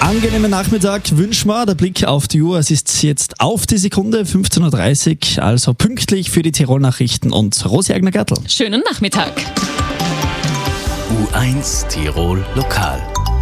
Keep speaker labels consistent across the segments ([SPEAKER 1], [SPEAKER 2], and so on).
[SPEAKER 1] Angenehmen Nachmittag wünschen wir. Der Blick auf die Uhr. Es ist jetzt auf die Sekunde 15.30 Uhr, also pünktlich für die Tirol-Nachrichten und Rosi Agner-Gertl.
[SPEAKER 2] Schönen Nachmittag.
[SPEAKER 3] U1 Tirol Lokal.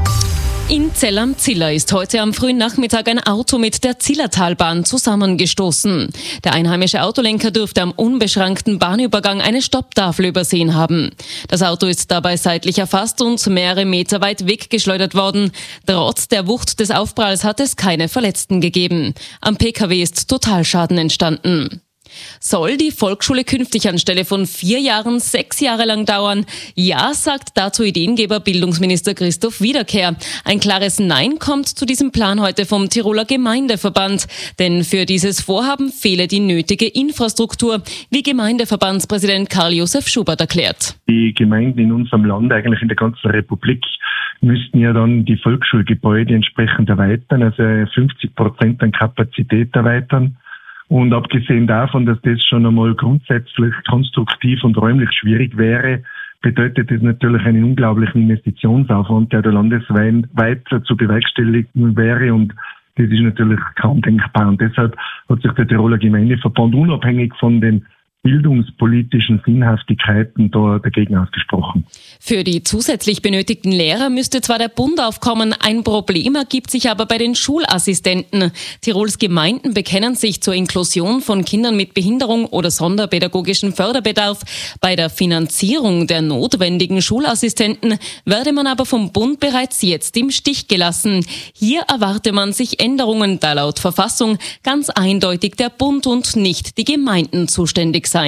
[SPEAKER 2] In Zell am Ziller ist heute am frühen Nachmittag ein Auto mit der Zillertalbahn zusammengestoßen. Der einheimische Autolenker dürfte am unbeschrankten Bahnübergang eine Stopptafel übersehen haben. Das Auto ist dabei seitlich erfasst und mehrere Meter weit weggeschleudert worden. Trotz der Wucht des Aufpralls hat es keine Verletzten gegeben. Am Pkw ist Totalschaden entstanden. Soll die Volksschule künftig anstelle von 4 Jahren 6 Jahre lang dauern? Ja, sagt dazu Ideengeber Bildungsminister Christoph Wiederkehr. Ein klares Nein kommt zu diesem Plan heute vom Tiroler Gemeindeverband. Denn für dieses Vorhaben fehle die nötige Infrastruktur, wie Gemeindeverbandspräsident Karl-Josef Schubert erklärt.
[SPEAKER 4] Die Gemeinden in unserem Land, eigentlich in der ganzen Republik, müssten ja dann die Volksschulgebäude entsprechend erweitern, also 50% an Kapazität erweitern. Und abgesehen davon, dass das schon einmal grundsätzlich konstruktiv und räumlich schwierig wäre, bedeutet das natürlich einen unglaublichen Investitionsaufwand, der landesweit zu bewerkstelligen wäre. Und das ist natürlich kaum denkbar. Und deshalb hat sich der Tiroler Gemeindeverband unabhängig von den bildungspolitischen Sinnhaftigkeiten da dagegen ausgesprochen.
[SPEAKER 2] Für die zusätzlich benötigten Lehrer müsste zwar der Bund aufkommen, ein Problem ergibt sich aber bei den Schulassistenten. Tirols Gemeinden bekennen sich zur Inklusion von Kindern mit Behinderung oder sonderpädagogischen Förderbedarf. Bei der Finanzierung der notwendigen Schulassistenten werde man aber vom Bund bereits jetzt im Stich gelassen. Hier erwarte man sich Änderungen, da laut Verfassung ganz eindeutig der Bund und nicht die Gemeinden zuständig sein.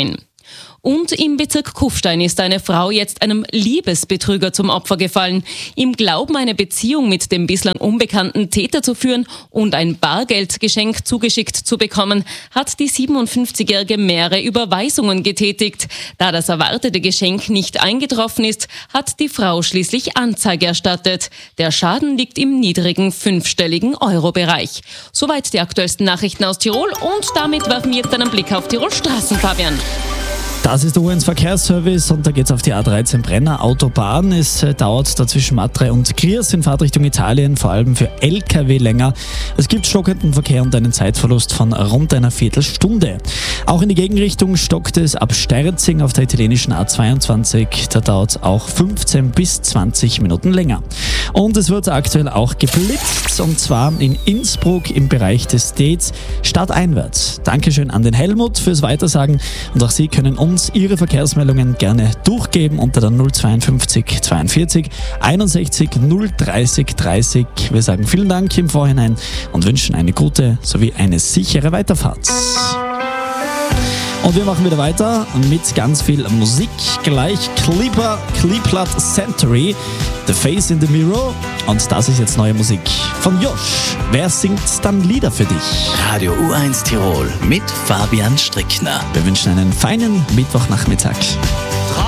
[SPEAKER 2] Und im Bezirk Kufstein ist eine Frau jetzt einem Liebesbetrüger zum Opfer gefallen. Im Glauben, eine Beziehung mit dem bislang unbekannten Täter zu führen und ein Bargeldgeschenk zugeschickt zu bekommen, hat die 57-Jährige mehrere Überweisungen getätigt. Da das erwartete Geschenk nicht eingetroffen ist, hat die Frau schließlich Anzeige erstattet. Der Schaden liegt im niedrigen 5-stelligen Euro-Bereich. Soweit die aktuellsten Nachrichten aus Tirol und damit werfen wir jetzt einen Blick auf Tirol Straßen, Fabian.
[SPEAKER 1] Das ist der U1 Verkehrsservice und da geht's auf die A13 Brenner Autobahn. Es dauert da zwischen Matre und Griers in Fahrtrichtung Italien, vor allem für LKW länger. Es gibt stockenden Verkehr und einen Zeitverlust von rund einer Viertelstunde. Auch in die Gegenrichtung stockt es ab Sterzing auf der italienischen A22. Da dauert es auch 15 bis 20 Minuten länger. Und es wird aktuell auch geblitzt, und zwar in Innsbruck im Bereich des States stadteinwärts. Dankeschön an den Helmut fürs Weitersagen und auch Sie können uns Ihre Verkehrsmeldungen gerne durchgeben unter der 052 42 61 030 30. Wir sagen vielen Dank im Vorhinein und wünschen eine gute sowie eine sichere Weiterfahrt. Und wir machen wieder weiter mit ganz viel Musik. Gleich Kleeblatt Century, The Face in the Mirror. Und das ist jetzt neue Musik von Josh. Wer singt dann Lieder für dich?
[SPEAKER 3] Radio U1 Tirol mit Fabian Strickner.
[SPEAKER 1] Wir wünschen einen feinen Mittwochnachmittag.